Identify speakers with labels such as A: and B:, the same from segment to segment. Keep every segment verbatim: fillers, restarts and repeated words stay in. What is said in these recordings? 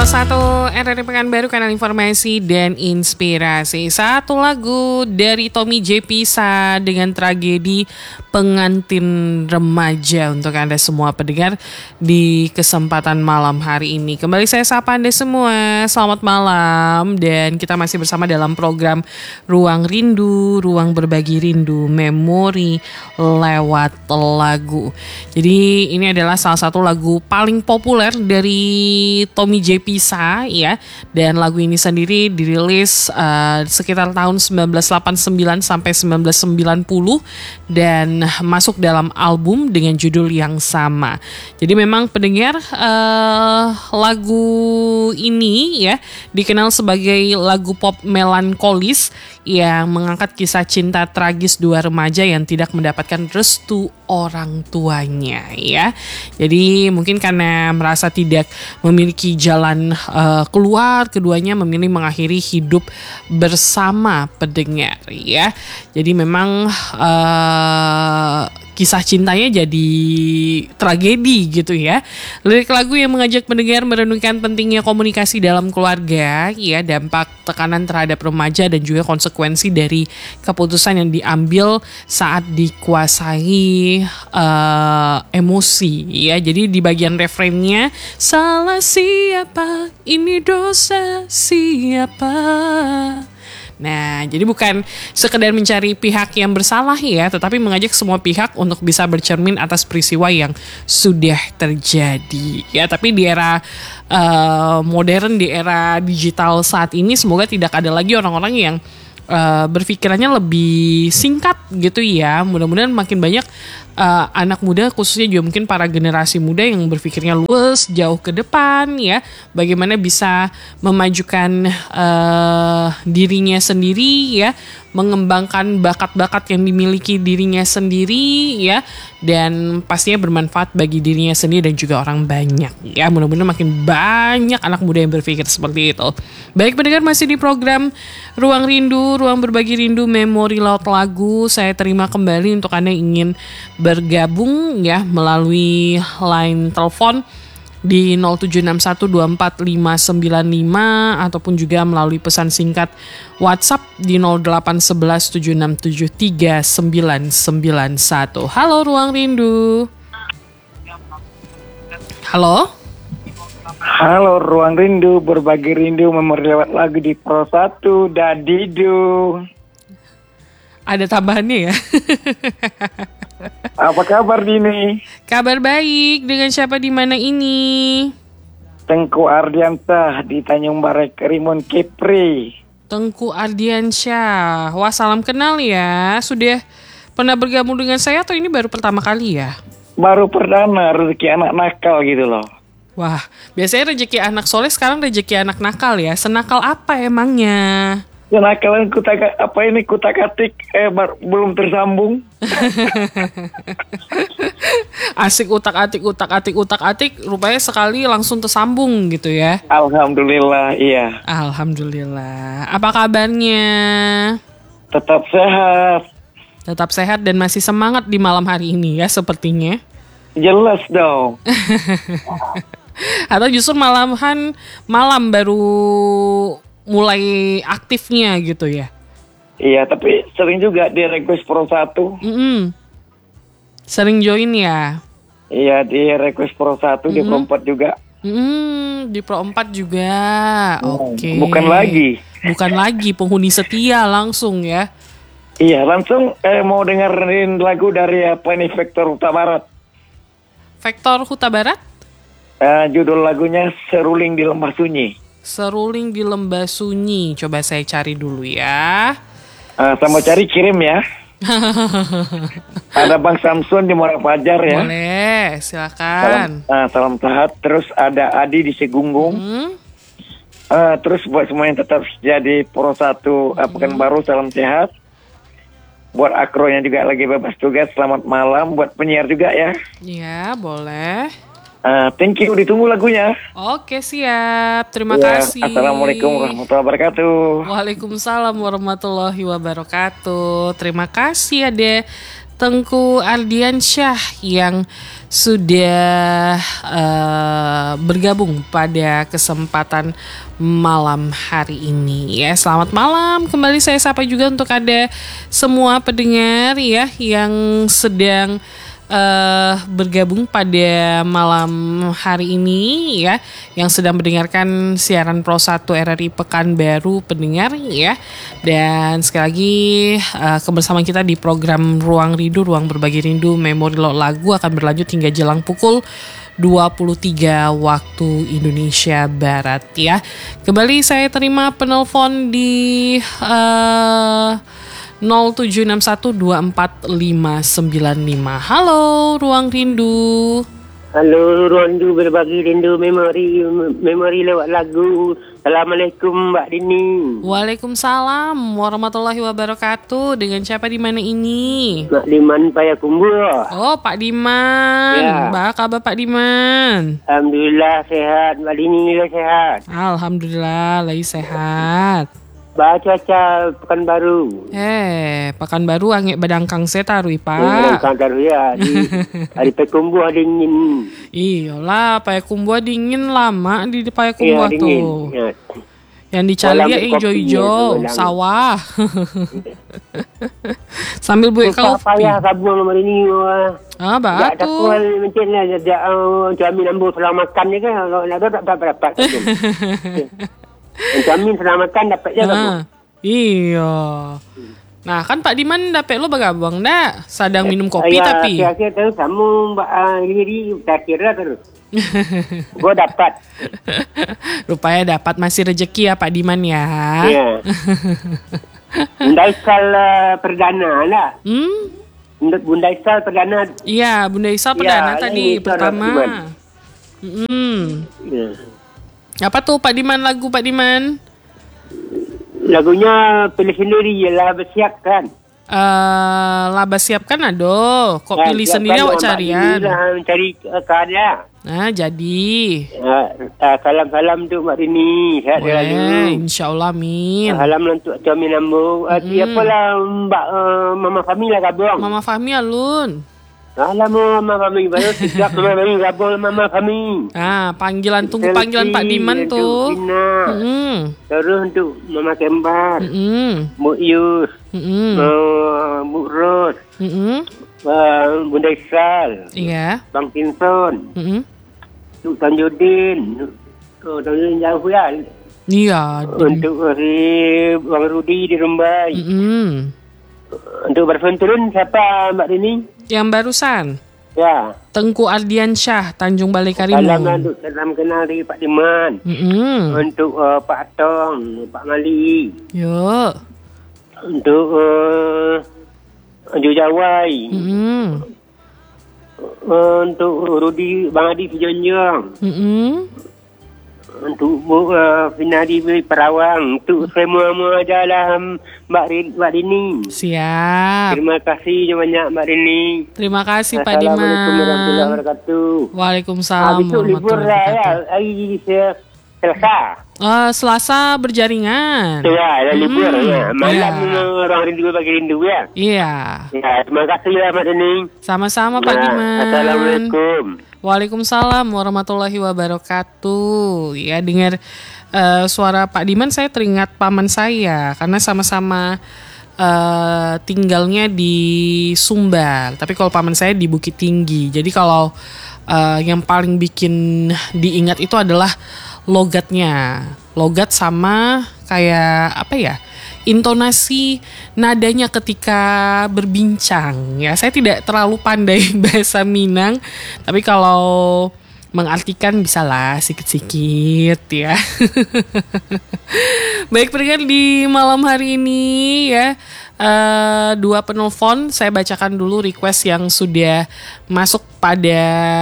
A: satu R R I Pekanbaru, kanal informasi dan inspirasi. Satu lagu dari Tommy J. Pisa dengan tragedi pengantin remaja untuk Anda semua pendengar di kesempatan malam hari ini. Kembali saya sapa Anda semua, selamat malam. Dan kita masih bersama dalam program Ruang Rindu, Ruang Berbagi Rindu, Memori lewat lagu. Jadi ini adalah salah satu lagu paling populer dari Tommy J. Pisa ya, dan lagu ini sendiri dirilis uh, sekitar tahun sembilan belas delapan puluh sembilan sampai sembilan belas sembilan puluh dan masuk dalam album dengan judul yang sama. Jadi memang pendengar, uh, lagu ini ya dikenal sebagai lagu pop melankolis yang mengangkat kisah cinta tragis dua remaja yang tidak mendapatkan restu orang tuanya ya. Jadi mungkin karena merasa tidak memiliki jalan uh, keluar, keduanya memilih mengakhiri hidup bersama pendengar ya. Jadi memang uh, kisah cintanya jadi tragedi gitu ya. Lirik lagu yang mengajak pendengar merenungkan pentingnya komunikasi dalam keluarga ya, dampak tekanan terhadap remaja dan juga konsekuensi dari keputusan yang diambil saat dikuasai uh, emosi ya. Jadi di bagian refrennya, salah siapa, ini dosa siapa. Nah, jadi bukan sekedar mencari pihak yang bersalah ya, tetapi mengajak semua pihak untuk bisa bercermin atas peristiwa yang sudah terjadi ya. Tapi di era uh, modern, di era digital saat ini, semoga tidak ada lagi orang-orang yang uh, berpikirannya lebih singkat gitu ya. Mudah-mudahan makin banyak Uh, anak muda, khususnya juga mungkin para generasi muda yang berpikirnya luas, jauh ke depan ya, bagaimana bisa memajukan uh, dirinya sendiri ya, mengembangkan bakat-bakat yang dimiliki dirinya sendiri ya, dan pastinya bermanfaat bagi dirinya sendiri dan juga orang banyak ya. Mudah-mudahan makin banyak anak muda yang berpikir seperti itu. Baik pendengar, masih di program Ruang Rindu, Ruang Berbagi Rindu, Memori lewat lagu. Saya terima kembali untuk Anda yang ingin bergabung ya melalui line telepon di nol tujuh enam satu dua empat lima sembilan lima ataupun juga melalui pesan singkat WhatsApp di nol delapan satu satu tujuh enam tujuh tiga sembilan sembilan satu. Halo Ruang Rindu. Halo.
B: Halo Ruang Rindu, Berbagi Rindu, Memori lewat lagu di Pro satu Dadidu.
A: Ada tambahannya ya.
B: Apa kabar Dini?
A: Kabar baik. Dengan siapa di mana ini?
B: Tengku Ardiansyah di Tanjung Balai Karimun Kepri.
A: Tengku Ardiansyah. Wah, salam kenal ya. Sudah pernah bergabung dengan saya atau ini baru pertama kali ya?
B: Baru perdana, rezeki anak nakal gitu loh.
A: Wah, biasanya rezeki anak soleh, sekarang rezeki anak nakal ya. Senakal apa emangnya?
B: Ya nakalan kutak apa ini kutak-atik eh bar, belum tersambung.
A: Asik utak-atik utak-atik utak-atik, rupanya sekali langsung tersambung gitu ya.
B: Alhamdulillah, iya.
A: Alhamdulillah. Apa kabarnya?
B: Tetap sehat.
A: Tetap sehat dan masih semangat di malam hari ini ya sepertinya.
B: Jelas dong.
A: Atau justru malahan malam baru mulai aktifnya gitu ya?
B: Iya, tapi sering juga di request Pro satu.
A: Mm-mm. Sering join ya?
B: Iya, di request Pro satu, mm-hmm. Di Pro empat juga.
A: Mm, di Pro empat juga.
B: Hmm,
A: Oke. Okay.
B: Bukan lagi.
A: Bukan lagi, penghuni setia langsung ya?
B: Iya, langsung eh, mau dengerin lagu dari apa ini, Vektor Huta Barat.
A: Vektor Huta Barat?
B: Uh, judul lagunya Seruling di Lembah Sunyi.
A: Seruling di Lembah Sunyi. Coba saya cari dulu ya.
B: Uh, sama cari kirim ya. Ada Bang Samsun di Muara Fajar ya.
A: Boleh, silakan.
B: Salam, uh, salam sehat. Terus ada Adi di Segunggung. Hmm. Uh, terus buat semua yang tetap jadi Pro satu hmm. Pekanbaru, salam sehat. Buat akronya juga lagi bebas tugas, selamat malam. Buat penyiar juga ya.
A: Iya, boleh.
B: Uh, thank you, ditunggu lagunya.
A: Oke, siap. Terima ya, kasih.
B: Assalamualaikum warahmatullahi wabarakatuh.
A: Waalaikumsalam warahmatullahi wabarakatuh. Terima kasih ada Tengku Ardiansyah yang sudah uh, bergabung pada kesempatan malam hari ini ya. Selamat malam, kembali saya sapa juga untuk ada semua pendengar ya yang sedang Uh, bergabung pada malam hari ini ya, yang sedang mendengarkan siaran Pro satu R R I Pekanbaru pendengar ya. Dan sekali lagi uh, kebersamaan kita di program Ruang Rindu, Ruang Berbagi Rindu Memori Lot Lagu akan berlanjut hingga jelang pukul dua puluh tiga waktu Indonesia Barat ya. Kembali saya terima penelpon di uh, nol tujuh enam satu dua empat lima sembilan lima. Halo Ruang Rindu.
C: Halo Ruang Rindu Berbagi Rindu Memori Memori lewat lagu. Assalamualaikum Mbak Dini.
A: Waalaikumsalam warahmatullahi wabarakatuh. Dengan siapa di mana ini?
C: Pak Diman Payakumbuh.
A: Oh Pak Diman ya. Apa kabar Pak Diman?
C: Alhamdulillah sehat. Mbak Dini juga sehat.
A: Alhamdulillah lagi sehat.
C: Baca cuaca Pekanbaru.
A: Eh, Pekanbaru angin badangkang saya taruh Pak.
C: Badangkang taruh ya. Di hari Payakumbuh dingin.
A: Iyalah, Payakumbuh dingin lama di Payakumbuh
C: ya,
A: tuh.
C: Ya.
A: Yang dicari ya hijau-hijau, sawah. Sambil buat kopi.
C: Payah sabun nomor ini.
A: Ah, batu.
C: Tak kuat macam ni. Jamin ambil selang makan ni kan. Kalau nak tak dapat-dapat. Jamin selamatkan dapat je
A: nah, iya. Nah kan Pak Diman dapat lo bagabang dah. Sadang minum kopi
C: ya,
A: tapi.
C: Kira-kira terus kamu uh, diri tak kira terus. Gua dapat.
A: Rupanya dapat, masih rezeki ya Pak Diman ya.
C: Ya. Bunda Isal uh, perdana lah.
A: Hmm?
C: Bunda Isal perdana.
A: Iya, Bunda Isal perdana
C: ya,
A: tadi pertama. Hmm.
C: Ya.
A: Apa tuh Pak Diman, lagu Pak Diman?
C: Lagunya pilih sendiri je lah, bersiap kan.
A: Uh, laba siapkan ado. Kok
C: ya,
A: pilih sendiri awak carian?
C: Cari uh, keadaan.
A: Nah jadi.
C: Uh, uh, salam-salam tu Mak Rini. Sehat
A: boleh, insyaAllah amin.
C: Uh, salam untuk Tuan Minambo. Uh, hmm. Siapalah Mbak uh, Mama Fahmi lah gabung.
A: Mama Fahmi alun.
C: Alamak, Mama Fahmi. Baru sejak Mama Fahmi gabung Mama Fahmi.
A: Ah, panggilan, tunggu Selfie, panggilan Pak Diman tuh.
C: Hmm. Terus untuk Mama Kembar.
A: Hmm.
C: Bu Yus.
A: Hmm.
C: Uh, Bu Ros.
A: Hmm.
C: Uh, Bunda Isal.
A: Iya.
C: Bang Pinson.
A: Hmm.
C: Untuk Tanjudin. Oh, Tanjudin jauh ya.
A: Iya.
C: Untuk uh, Bang Rudi di Rumbai.
A: Hmm.
C: Untuk berfon turun siapa Mbak Rini?
A: Yang barusan.
C: Ya.
A: Tengku Ardiansyah, Tanjung Balai Karimun.
C: Salam untuk salam kenal dari Pak Diman.
A: Mm-hmm.
C: Untuk uh, Pak Tong, Pak Mali.
A: Yo.
C: Untuk uh, Anju Jawai.
A: Mm-hmm.
C: Uh, untuk Rudi, Bang Adi Fijonjong.
A: Mm-hmm.
C: Untuk Bu uh, Finadi Perawang. Untuk semua dalam Mbak Rini, Mbak Rini.
A: Siap.
C: Terima kasih banyak Mbak Rini.
A: Terima kasih Pak Diman.
C: Assalamualaikum warahmatullahi wabarakatuh.
A: Waalaikumsalam
C: warahmatullahi wabarakatuh. Libur ya, hari Selasa.
A: Uh, Selasa berjaringan.
C: Ya, ada libur hmm, ya. Malam
A: ya.
C: Orang rindu bagi rindu ya.
A: Iya.
C: Ya, terima kasih ya Mbak Rini.
A: Sama-sama Pak
C: nah,
A: Diman.
C: Assalamualaikum.
A: Waalaikumsalam warahmatullahi wabarakatuh. Ya, dengar uh, suara Pak Diman saya teringat paman saya karena sama-sama uh, tinggalnya di Sumbar. Tapi kalau paman saya di Bukit Tinggi. Jadi kalau uh, yang paling bikin diingat itu adalah logatnya. Logat sama kayak apa ya? Intonasi nadanya ketika berbincang ya. Saya tidak terlalu pandai bahasa Minang, tapi kalau mengartikan bisalah sikit-sikit ya. Baik, pendengar di malam hari ini ya, uh, dua penelpon saya bacakan dulu request yang sudah masuk pada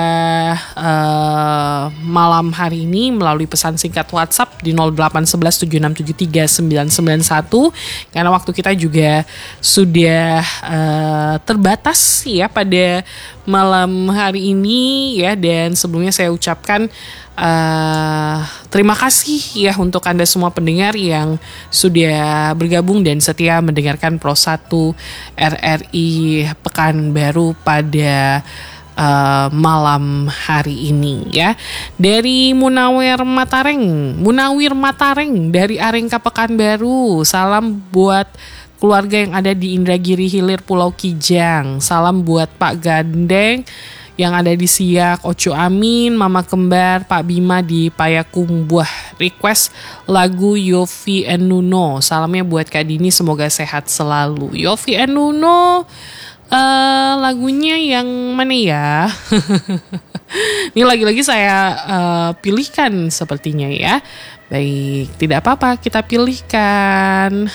A: uh, malam hari ini melalui pesan singkat WhatsApp di nol delapan satu satu tujuh enam tujuh tiga sembilan sembilan satu, karena waktu kita juga sudah uh, terbatas ya pada malam hari ini ya. Dan sebelumnya saya ucapkan uh, terima kasih ya untuk Anda semua pendengar yang sudah bergabung dan setia mendengarkan Pro satu R R I Pekanbaru pada Uh, malam hari ini ya. Dari Munawir Matareng, Munawir Matareng dari Arengka Pekanbaru. Salam buat keluarga yang ada di Indragiri Hilir Pulau Kijang. Salam buat Pak Gandeng yang ada di Siak, Oco Amin, Mama Kembar, Pak Bima di Payakumbuh. Request lagu Yofi and Nuno. Salamnya buat Kak Dini, semoga sehat selalu. Yofi and Nuno, Uh, lagunya yang mana ya? Ini lagi-lagi saya uh, pilihkan sepertinya ya. Baik, tidak apa-apa, kita pilihkan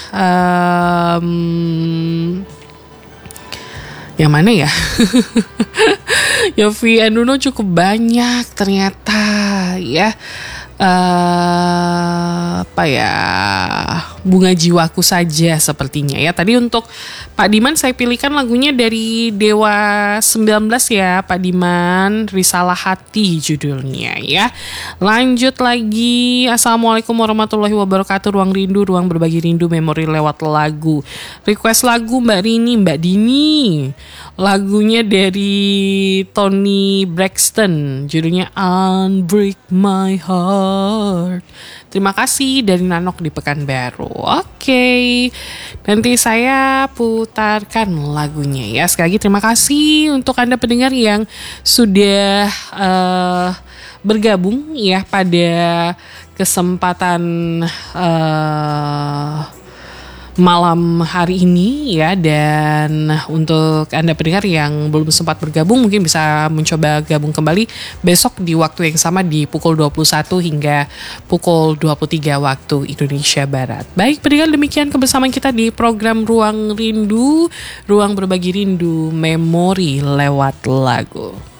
A: um, yang mana ya? Yofi and Nuno cukup banyak ternyata ya. Uh, apa ya, Bunga Jiwaku saja sepertinya ya. Tadi untuk Pak Diman saya pilihkan lagunya dari Dewa sembilan belas ya Pak Diman, Risalah Hati judulnya ya. Lanjut lagi. Assalamualaikum warahmatullahi wabarakatuh. Ruang Rindu, ruang berbagi rindu, memori lewat lagu. Request lagu Mbak Rini, Mbak Dini. Lagunya dari Tony Braxton, judulnya Unbreak My Heart. Terima kasih dari Nanok di Pekanbaru. Oke, nanti saya putarkan lagunya ya. Sekali lagi terima kasih untuk Anda pendengar yang sudah uh, bergabung ya pada kesempatan uh, malam hari ini ya. Dan untuk Anda pendengar yang belum sempat bergabung, mungkin bisa mencoba gabung kembali besok di waktu yang sama di pukul dua puluh satu hingga pukul dua puluh tiga waktu Indonesia Barat. Baik pendengar, demikian kebersamaan kita di program Ruang Rindu, ruang berbagi rindu, memori lewat lagu.